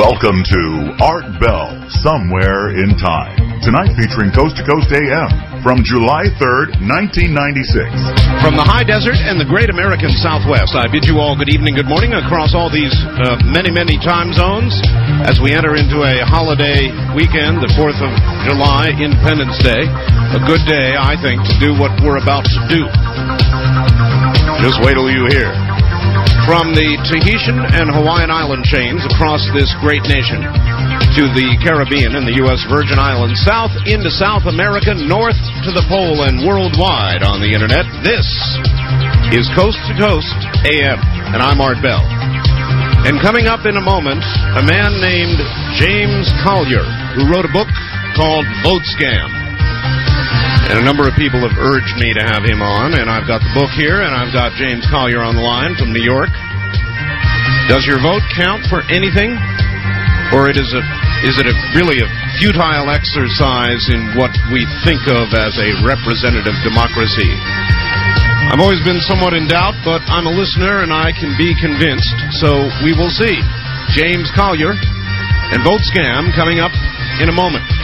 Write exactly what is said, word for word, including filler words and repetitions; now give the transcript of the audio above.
Welcome to Art Bell, Somewhere in Time. Tonight featuring Coast to Coast A M from July third, nineteen ninety-six. From the high desert and the great American Southwest, I bid you all good evening, good morning across all these uh, many, many time zones as we enter into a holiday weekend, the fourth of July, Independence Day. A good day, I think, to do what we're about to do. Just wait till you hear. From the Tahitian and Hawaiian island chains across this great nation to the Caribbean and the U S Virgin Islands, south into South America, north to the pole, and worldwide on the internet, this is Coast to Coast A M, and I'm Art Bell. And coming up in a moment, a man named James Collier, who wrote a book called Vote Scam. And a number of people have urged me to have him on, and I've got the book here, and I've got James Collier on the line from New York. Does your vote count for anything? Or it is, a, is it a really a futile exercise in what we think of as a representative democracy? I've always been somewhat in doubt, but I'm a listener, and I can be convinced, so we will see. James Collier and Vote Scam coming up in a moment.